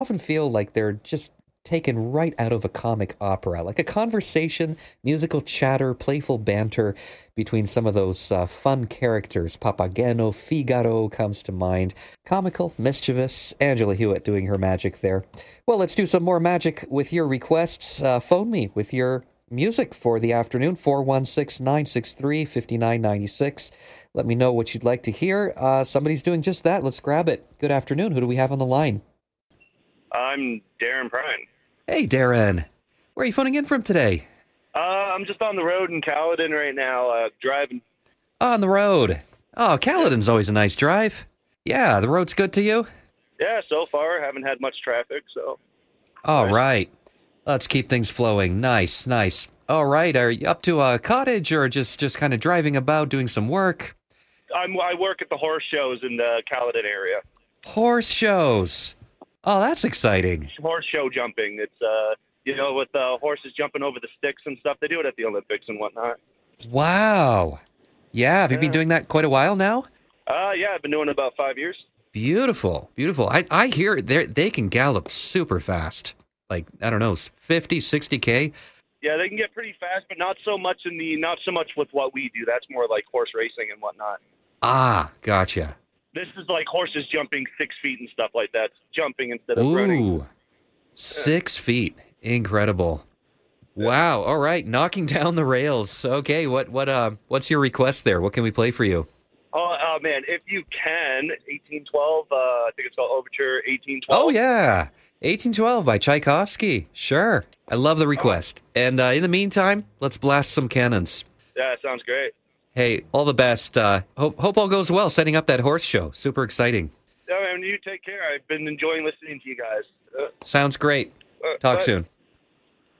often feel like they're just taken right out of a comic opera, like a conversation, musical chatter, playful banter between some of those fun characters. Papageno, Figaro comes to mind. Comical, mischievous, Angela Hewitt doing her magic there. Well, let's do some more magic with your requests. Phone me with your music for the afternoon, 416-963-5996. Let me know what you'd like to hear. Somebody's doing just that. Let's grab it. Good afternoon. Who do we have on the line? I'm Darren Prine. Hey, Darren. Where are you phoning in from today? I'm just on the road in Caledon right now, driving. On the road. Oh, Caledon's always a nice drive. Yeah, the road's good to you? Yeah, so far, haven't had much traffic, so. All right. Let's keep things flowing. Nice, nice. All right, are you up to a cottage or just kind of driving about doing some work? I work at the horse shows in the Caledon area. Horse shows. Oh, that's exciting. Horse show jumping. It's, with horses jumping over the sticks and stuff. They do it at the Olympics and whatnot. Wow. Yeah, have you been doing that quite a while now? Yeah, I've been doing it about 5 years. Beautiful, beautiful. I hear they can gallop super fast. Like, I don't know, 50, 60K? Yeah, they can get pretty fast, but not so much with what we do. That's more like horse racing and whatnot. Ah, gotcha. This is like horses jumping 6 feet and stuff like that. Jumping instead of running. Ooh, 6 feet. Incredible. Wow. All right. Knocking down the rails. Okay. What's your request there? What can we play for you? Oh, man. If you can, 1812, I think it's called Overture 1812. Oh, yeah. 1812 by Tchaikovsky. Sure. I love the request. And in the meantime, let's blast some cannons. Yeah, sounds great. Hey, all the best. Hope all goes well setting up that horse show. Super exciting. Yeah, man, you take care. I've been enjoying listening to you guys. Sounds great. Talk bye. soon.